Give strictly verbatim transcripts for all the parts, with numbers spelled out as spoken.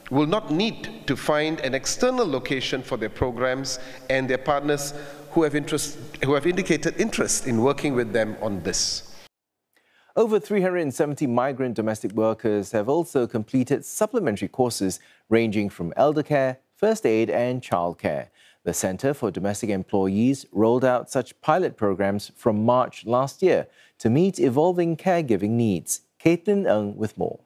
will not need to find an external location for their programs, and their partners who have, interest, who have indicated interest in working with them on this. Over three hundred seventy migrant domestic workers have also completed supplementary courses ranging from elder care, first aid and childcare. The Centre for Domestic Employees rolled out such pilot programs from March last year to meet evolving caregiving needs. Caitlin Ng with more.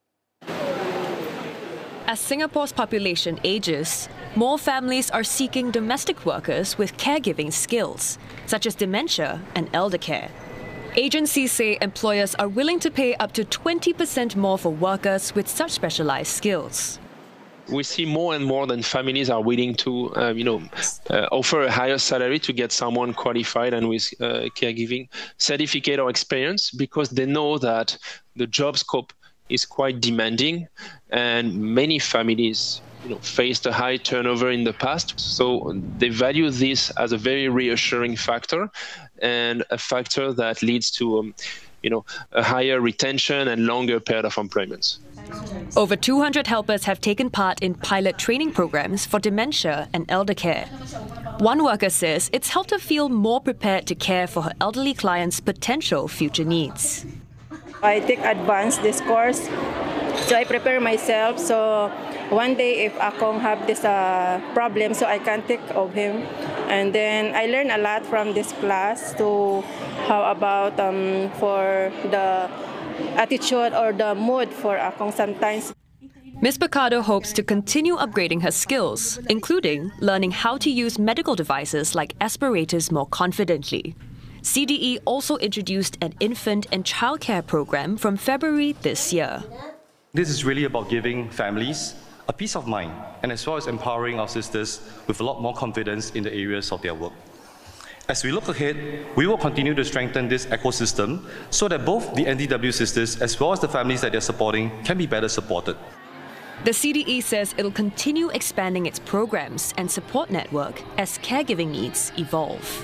As Singapore's population ages, more families are seeking domestic workers with caregiving skills, such as dementia and elder care. Agencies say employers are willing to pay up to twenty percent more for workers with such specialized skills. We see more and more that families are willing to, uh, you know, uh, offer a higher salary to get someone qualified and with uh, caregiving certificate or experience, because they know that the job scope is quite demanding, and many families, you know, faced a high turnover in the past. So they value this as a very reassuring factor, and a factor that leads to, um, you know, a higher retention and longer period of employment. Over two hundred helpers have taken part in pilot training programs for dementia and elder care. One worker says it's helped her feel more prepared to care for her elderly clients' potential future needs. I take advanced this course, so I prepare myself. So one day if Akong have this uh, problem, so I can take of him. And then I learn a lot from this class to how about um, for the attitude or the mood for Akong sometimes. Miz Picado hopes to continue upgrading her skills, including learning how to use medical devices like aspirators more confidently. C D E also introduced an infant and childcare program from February this year. This is really about giving families a peace of mind, and as well as empowering our sisters with a lot more confidence in the areas of their work. As we look ahead, we will continue to strengthen this ecosystem so that both the N D W sisters as well as the families that they're supporting can be better supported. The C D E says it'll continue expanding its programs and support network as caregiving needs evolve.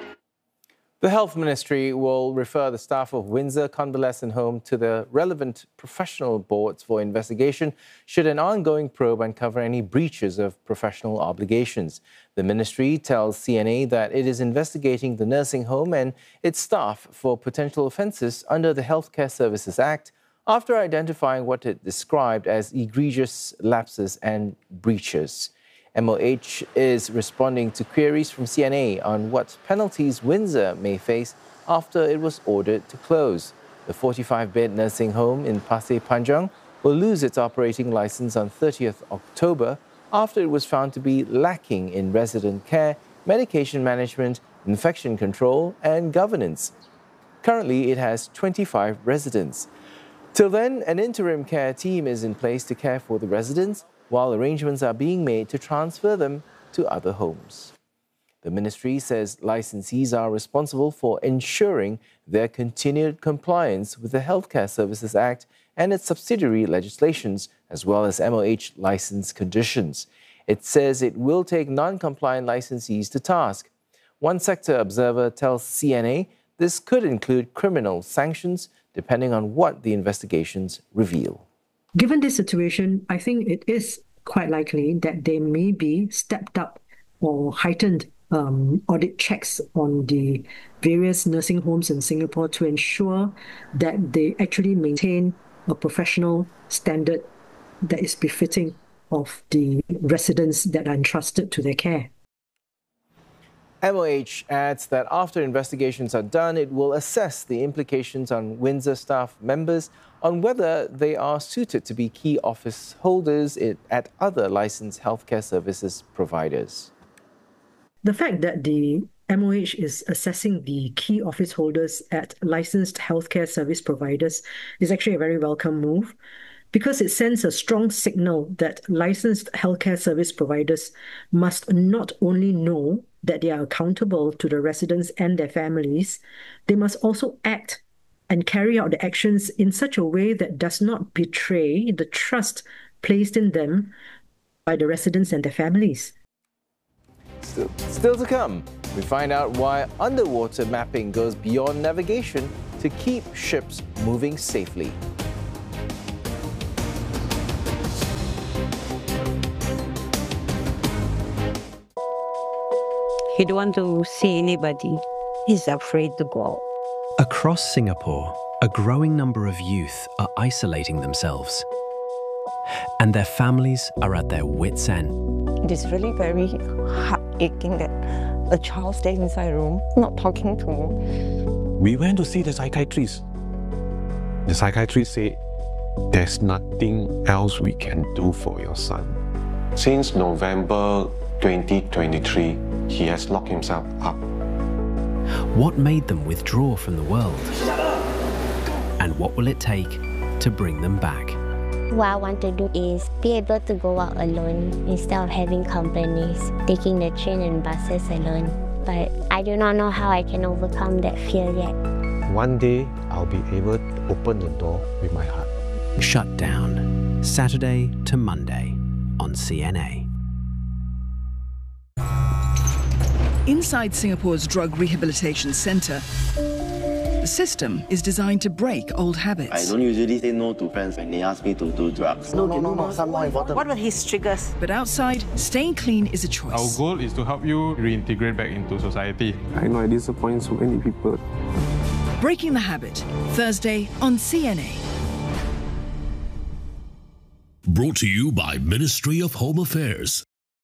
The Health Ministry will refer the staff of Windsor Convalescent Home to the relevant professional boards for investigation should an ongoing probe uncover any breaches of professional obligations. The ministry tells C N A that it is investigating the nursing home and its staff for potential offences under the Healthcare Services Act after identifying what it described as egregious lapses and breaches. M O H is responding to queries from C N A on what penalties Windsor may face after it was ordered to close. The forty-five bed nursing home in Pasir Panjang will lose its operating license on thirtieth October after it was found to be lacking in resident care, medication management, infection control and governance. Currently, it has twenty-five residents. Till then, an interim care team is in place to care for the residents, while arrangements are being made to transfer them to other homes. The ministry says licensees are responsible for ensuring their continued compliance with the Healthcare Services Act and its subsidiary legislations, as well as M O H license conditions. It says it will take non-compliant licensees to task. One sector observer tells C N A this could include criminal sanctions, depending on what the investigations reveal. Given this situation, I think it is quite likely that there may be stepped up or heightened um, audit checks on the various nursing homes in Singapore to ensure that they actually maintain a professional standard that is befitting of the residents that are entrusted to their care. M O H adds that after investigations are done, it will assess the implications on Windsor staff members on whether they are suited to be key office holders at other licensed healthcare services providers. The fact that the M O H is assessing the key office holders at licensed healthcare service providers is actually a very welcome move, because it sends a strong signal that licensed healthcare service providers must not only know that they are accountable to the residents and their families, they must also act and carry out the actions in such a way that does not betray the trust placed in them by the residents and their families. Still, still to come, we find out why underwater mapping goes beyond navigation to keep ships moving safely. He don't want to see anybody. He's afraid to go out. Across Singapore, a growing number of youth are isolating themselves, and their families are at their wits' end. It is really very heart-aching that a child stays inside a room, not talking to you. We went to see the psychiatrist. The psychiatrist said, there's nothing else we can do for your son. Since November twenty twenty-three, he has locked himself up. What made them withdraw from the world? And what will it take to bring them back? What I want to do is be able to go out alone instead of having companies, taking the train and buses alone. But I do not know how I can overcome that fear yet. One day, I'll be able to open the door with my heart. Shut Down, Saturday to Monday on C N A. Inside Singapore's Drug Rehabilitation Centre, the system is designed to break old habits. I don't usually say no to friends when they ask me to do drugs. No, no, no, no, some more important. What were his triggers? But outside, staying clean is a choice. Our goal is to help you reintegrate back into society. I know I disappoint so many people. Breaking the Habit, Thursday on C N A. Brought to you by Ministry of Home Affairs.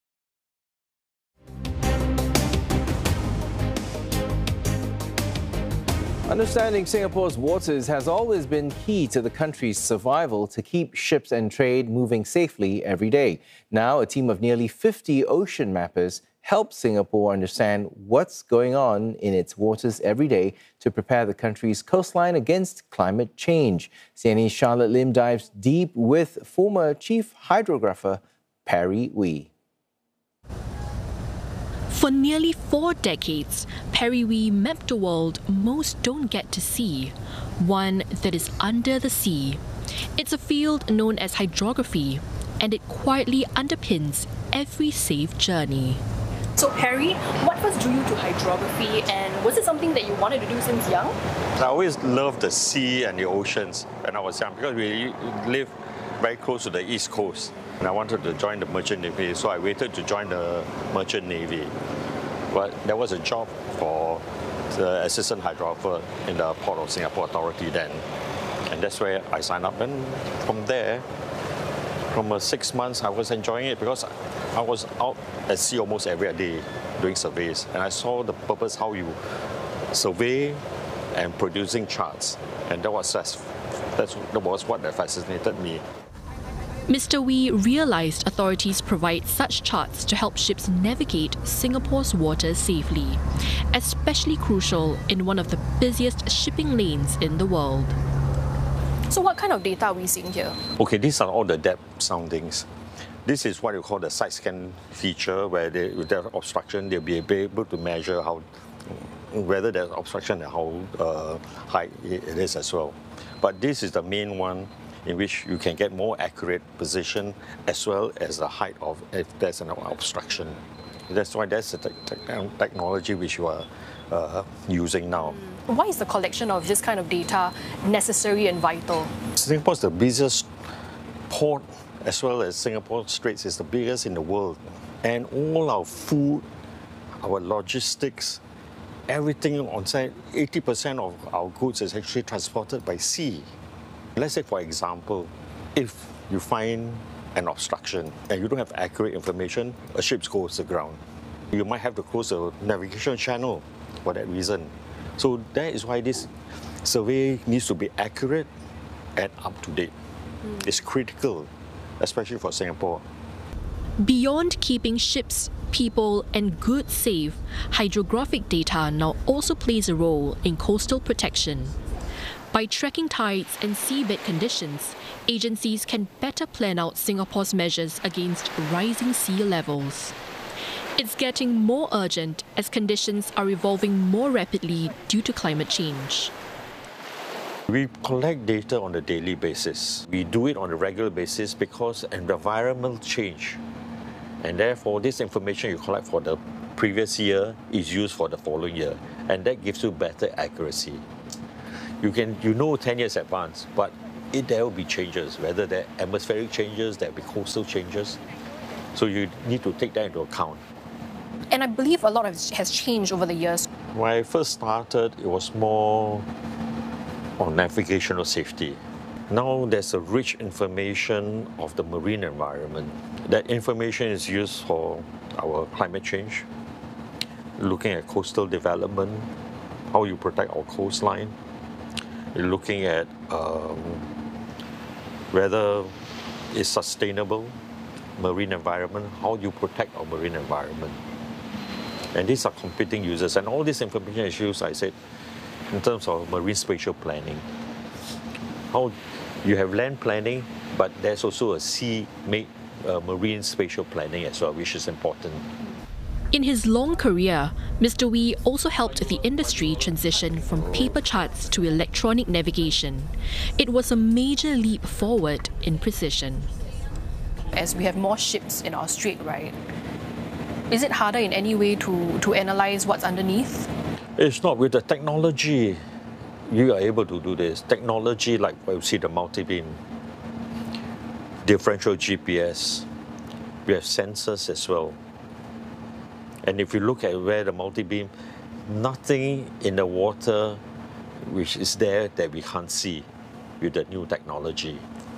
Understanding Singapore's waters has always been key to the country's survival to keep ships and trade moving safely every day. Now, a team of nearly fifty ocean mappers help Singapore understand what's going on in its waters every day to prepare the country's coastline against climate change. C N A's Charlotte Lim dives deep with former chief hydrographer Perry Wee. For nearly four decades, Perry Wee mapped a world most don't get to see, one that is under the sea. It's a field known as hydrography, and it quietly underpins every safe journey. So Perry, what first drew you to hydrography, and was it something that you wanted to do since young? I always loved the sea and the oceans when I was young because we live very close to the East Coast. And I wanted to join the Merchant Navy, so I waited to join the Merchant Navy. But there was a job for the assistant hydrographer in the Port of Singapore Authority then. And that's where I signed up. And from there, from uh, six months, I was enjoying it because I was out at sea almost every day doing surveys. And I saw the purpose how you survey and producing charts. And that was, that's, that's, that was what fascinated me. Mister Wee realized authorities provide such charts to help ships navigate Singapore's waters safely, especially crucial in one of the busiest shipping lanes in the world. So what kind of data are we seeing here? Okay, these are all the depth soundings. This is what you call the side scan feature, where they, with their obstruction, they'll be able to measure how, whether there's obstruction and how uh, high it is as well. But this is the main one in which you can get more accurate position as well as the height of if there's an obstruction. That's why that's the te te technology which you are uh, using now. Why is the collection of this kind of data necessary and vital? Singapore is the busiest port as well as Singapore Straits is the biggest in the world. And all our food, our logistics, everything on site, eighty percent of our goods is actually transported by sea. Let's say, for example, if you find an obstruction and you don't have accurate information, a ship goes aground. You might have to close the navigation channel for that reason. So that is why this survey needs to be accurate and up to date. Mm. It's critical, especially for Singapore. Beyond keeping ships, people and goods safe, hydrographic data now also plays a role in coastal protection. By tracking tides and seabed conditions, agencies can better plan out Singapore's measures against rising sea levels. It's getting more urgent as conditions are evolving more rapidly due to climate change. We collect data on a daily basis. We do it on a regular basis because environmental change. And therefore, this information you collect for the previous year is used for the following year. And that gives you better accuracy. You can, you know ten years advance, but it, there will be changes, whether they're atmospheric changes, there will be coastal changes. So you need to take that into account. And I believe a lot of has changed over the years. When I first started, it was more on navigational safety. Now there's a rich information of the marine environment. That information is used for our climate change, looking at coastal development, how you protect our coastline, looking at um, whether it's sustainable marine environment, how you protect our marine environment. And these are competing users, and all this information is used, I said, in terms of marine spatial planning. How you have land planning, but there's also a sea made uh, marine spatial planning as well, which is important. In his long career, Mister Wee also helped the industry transition from paper charts to electronic navigation. It was a major leap forward in precision. As we have more ships in our strait, right? Is it harder in any way to, to analyze what's underneath? It's not. With the technology, you are able to do this. Technology like what you see the multi-beam, differential G P S, we have sensors as well. And if you look at where the multi-beam, nothing in the water which is there that we can't see with the new technology.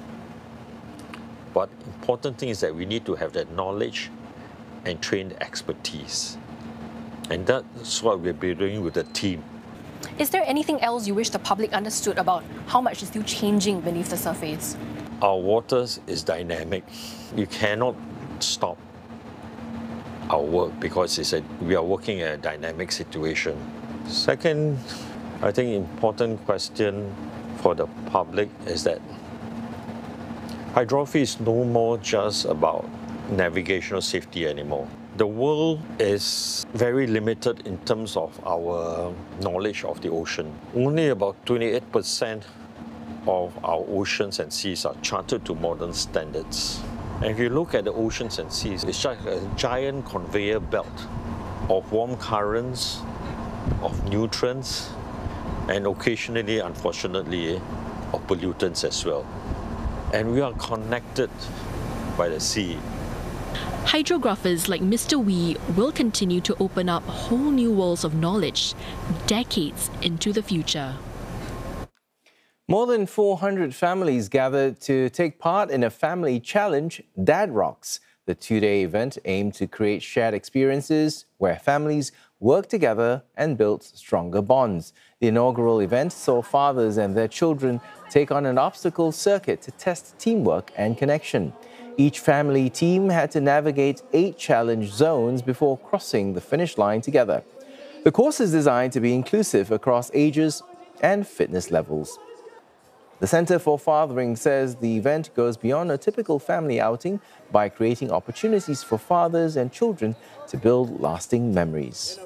But important thing is that we need to have that knowledge and trained expertise. And that's what we'll be doing with the team. Is there anything else you wish the public understood about how much is still changing beneath the surface? Our waters is dynamic. You cannot stop our work because it's a, we are working in a dynamic situation. Second, I think important question for the public is that hydrography is no more just about navigational safety anymore. The world is very limited in terms of our knowledge of the ocean. Only about twenty-eight percent of our oceans and seas are charted to modern standards. And if you look at the oceans and seas, it's just a giant conveyor belt of warm currents, of nutrients, and occasionally, unfortunately, of pollutants as well. And we are connected by the sea. Hydrographers like Mister Wee will continue to open up whole new worlds of knowledge decades into the future. More than four hundred families gathered to take part in a family challenge, Dad Rocks. The two-day event aimed to create shared experiences where families work together and build stronger bonds. The inaugural event saw fathers and their children take on an obstacle circuit to test teamwork and connection. Each family team had to navigate eight challenge zones before crossing the finish line together. The course is designed to be inclusive across ages and fitness levels. The Centre for Fathering says the event goes beyond a typical family outing by creating opportunities for fathers and children to build lasting memories.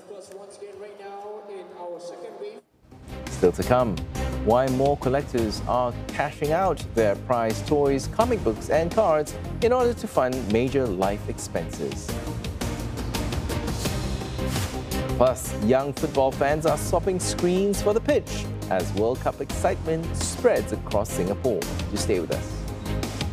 Still to come, why more collectors are cashing out their prized toys, comic books and cards in order to fund major life expenses. Plus, young football fans are swapping screens for the pitch as World Cup excitement spreads across Singapore. Do stay with us.